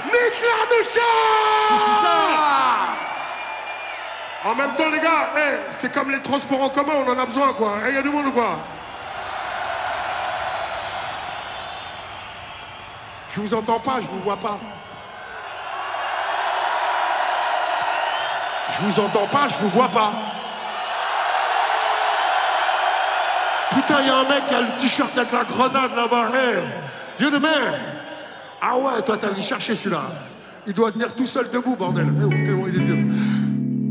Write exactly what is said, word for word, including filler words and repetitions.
Nique Larnoucha! C'est ça! En même temps, les gars, hey, c'est comme les transports en commun, on en a besoin, quoi. Il hey, y a du monde ou quoi? Je vous entends pas, je vous vois pas. Je vous entends pas, je vous vois pas. Putain, y a un mec qui a le t-shirt avec la grenade là-bas. Hey, Dieu de mer. Ah ouais, toi, t'as allé chercher celui-là. Il doit tenir tout seul debout, bordel. Eh,